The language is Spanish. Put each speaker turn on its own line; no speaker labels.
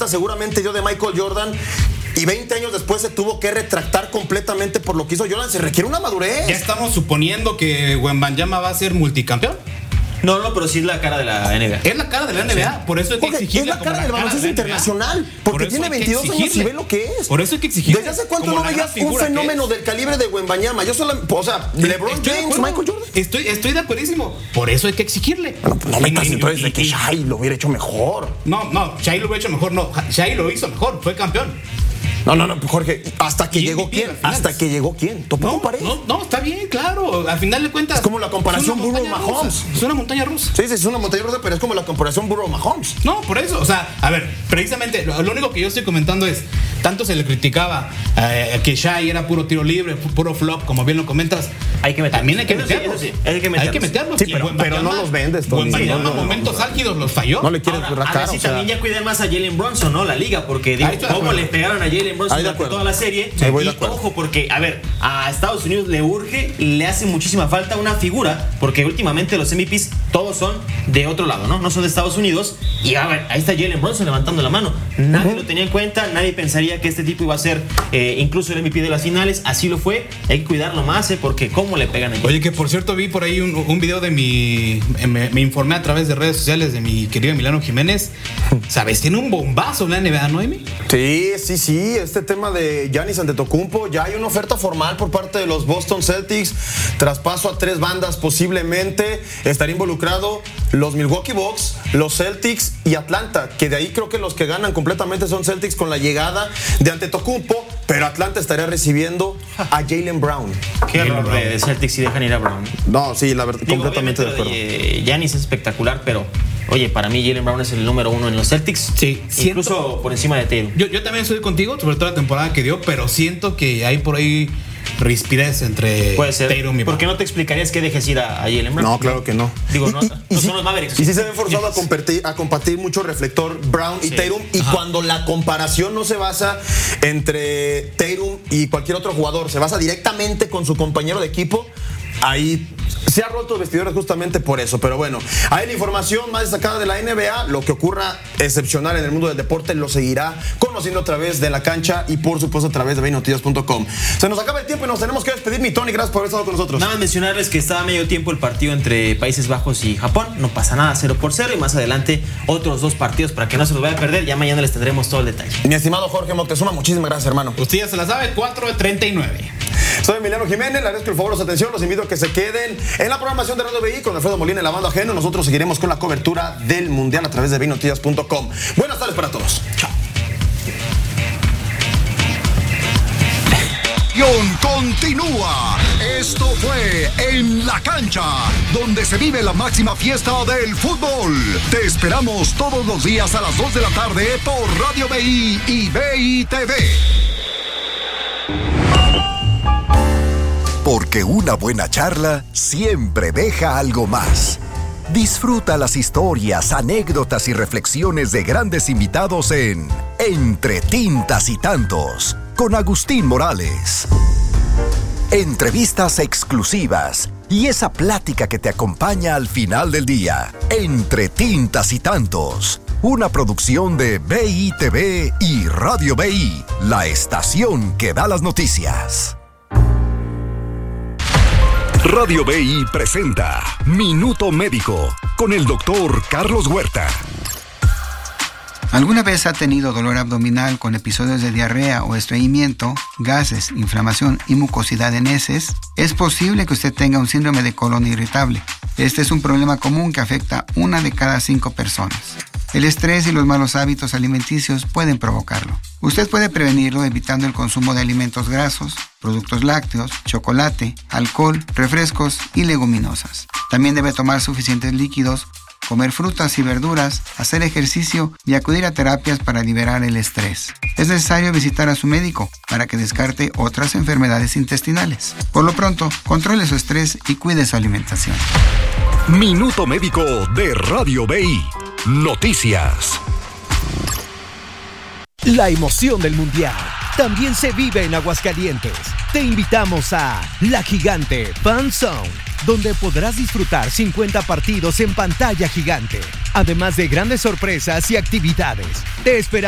seguramente dio de Michael Jordan. Y 20 años después se tuvo que retractar completamente por lo que hizo Jordan. Se requiere una madurez.
¿Ya estamos suponiendo que Wembanyama va a ser multicampeón?
No, pero sí es la cara de la NBA.
Es la cara de la NBA, sí. Por eso hay que exigirle.
Es la cara del baloncesto internacional. Porque tiene 22 años y ve lo que es.
Por eso hay que exigirle.
¿Desde hace cuánto no veías un fenómeno del calibre de Wembanyama? Yo solo, o sea, LeBron James, Michael Jordan.
Estoy de acuerdísimo. Por eso hay que exigirle.
Bueno, pues no metas entonces de que Shai lo hubiera hecho mejor.
No, Shai lo hubiera hecho mejor. No, Shai lo hizo mejor. Fue campeón.
No, Jorge, ¿hasta que llegó quién? ¿Hasta que llegó quién?
No, está bien, claro. Al final de cuentas.
Es como la comparación Burrow-Mahomes.
Es una montaña rusa.
Sí, es una montaña rusa, pero es como la comparación Burrow-Mahomes.
No, por eso. O sea, a ver, precisamente lo único que yo estoy comentando es, tanto se le criticaba que Shai era puro tiro libre, puro flop, como bien lo comentas.
Hay que meterlo.
También hay que meterlo.
Hay que meterlo.
Sí, pero no los vendes, Tony.
Wembanyama momentos álgidos los falló.
No le quieres racar.
Sí, también ya cuiden más a Jalen Brunson, ¿no? La liga, porque digo, cómo le pegaron a Jalen Brunson durante toda la serie. Y ojo, porque, a ver, a Estados Unidos le urge, le hace muchísima falta una figura, porque últimamente los MVPs todos son de otro lado, ¿no? No son de Estados Unidos. Y a ver, ahí está Jalen Brunson levantando la mano. Nadie lo tenía en cuenta, nadie pensaría que este tipo iba a ser incluso el MVP de las finales. Así lo fue. Hay que cuidarlo más, porque cómo le pegan a Jalen.
Oye, que por cierto vi por ahí un video de me informé a través de redes sociales de mi querido Emiliano Jiménez. ¿Sabes? Tiene un bombazo en la NBA, ¿no, Emi?
Sí. Este tema de Giannis Antetokounmpo, ya hay una oferta formal por parte de los Boston Celtics, traspaso a 3 bandas posiblemente. Estaría involucrado los Milwaukee Bucks, los Celtics y Atlanta, que de ahí creo que los que ganan completamente son Celtics con la llegada de Antetokounmpo, pero Atlanta estaría recibiendo a Jaylen Brown.
Qué error de Celtics si dejan ir a Brown.
No, sí, la verdad, completamente de acuerdo.
Giannis es espectacular, pero oye, para mí Jaylen Brown es el número 1 en los Celtics.
Sí,
incluso por encima de Tatum.
Yo también estoy contigo, sobre todo la temporada que dio, pero siento que hay por ahí rispidez entre Tatum y Brown.
¿Por qué no te explicarías que dejes ir a Jaylen Brown?
No, claro que no.
Digo, no son los Mavericks.
Y sí se ven forzados a compartir mucho reflector Brown y Tatum. Y cuando la comparación no se basa entre Tatum y cualquier otro jugador, se basa directamente con su compañero de equipo, ahí se ha roto el vestidor justamente por eso. Pero bueno, hay la información más destacada de la NBA. Lo que ocurra excepcional en el mundo del deporte lo seguirá conociendo a través de La Cancha y por supuesto a través de BeINoticias.com. Se nos acaba el tiempo y nos tenemos que despedir. Mi Tony, gracias por haber estado con nosotros.
Nada más mencionarles que estaba a medio tiempo el partido entre Países Bajos y Japón. No pasa nada, 0-0. Y más adelante otros 2 partidos para que no se los vaya a perder. Ya mañana les tendremos todo el detalle.
Mi estimado Jorge Moctezuma, muchísimas gracias, hermano.
Usted ya se la sabe, 4:39.
Soy Emiliano Jiménez, le agradezco el favor de su atención. Los invito a que se queden en la programación de Radio BI con Alfredo Molina en la banda ajeno. Nosotros seguiremos con la cobertura del Mundial a través de BeINoticias.com. Buenas tardes para todos. Chao.
Continúa. Esto fue En la Cancha, donde se vive la máxima fiesta del fútbol. Te esperamos todos los días a las 2 de la tarde por Radio BI y BI TV. Porque una buena charla siempre deja algo más. Disfruta las historias, anécdotas y reflexiones de grandes invitados en Entre Tintas y Tantos, con Agustín Morales. Entrevistas exclusivas y esa plática que te acompaña al final del día. Entre Tintas y Tantos, una producción de BI TV y Radio BI, la estación que da las noticias. Radio BI presenta Minuto Médico con el doctor Carlos Huerta.
¿Alguna vez ha tenido dolor abdominal con episodios de diarrea o estreñimiento, gases, inflamación y mucosidad en heces? Es posible que usted tenga un síndrome de colon irritable. Este es un problema común que afecta a 1 de cada 5 personas. El estrés y los malos hábitos alimenticios pueden provocarlo. Usted puede prevenirlo evitando el consumo de alimentos grasos, productos lácteos, chocolate, alcohol, refrescos y leguminosas. También debe tomar suficientes líquidos, comer frutas y verduras, hacer ejercicio y acudir a terapias para liberar el estrés. Es necesario visitar a su médico para que descarte otras enfermedades intestinales. Por lo pronto, controle su estrés y cuide su alimentación.
Minuto Médico de Radio BI. Noticias.
La emoción del Mundial también se vive en Aguascalientes. Te invitamos a La Gigante Fan Zone, donde podrás disfrutar 50 partidos en pantalla gigante, además de grandes sorpresas y actividades. Te esperamos.